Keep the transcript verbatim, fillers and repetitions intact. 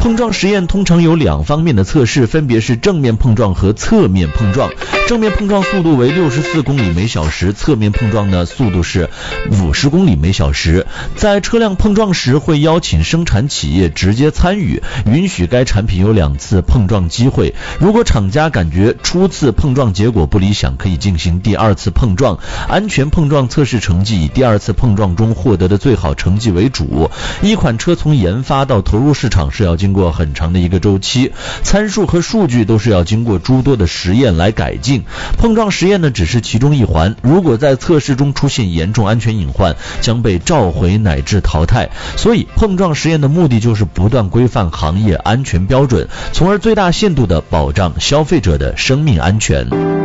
碰撞实验通常有两方面的测试，分别是正面碰撞和侧面碰撞。正面碰撞速度为六十四公里每小时，侧面碰撞呢速度是五十公里每小时。在车辆碰撞时，会邀请生产企业直接参与，允许该产品有两次碰撞机会。如果厂家感觉初次碰撞结果不理想，可以进行第二次碰撞。安全碰撞测试成绩以第二次碰撞中获得的最好成绩为主。一款车从研发到投入市场是要经过很长的一个周期，参数和数据都是要经过诸多的实验来改进。碰撞实验呢只是其中一环，如果在测试中出现严重安全隐患，将被召回乃至淘汰。所以碰撞实验的目的就是不断规范行业安全标准，从而最大限度地保障消费者的生命安全。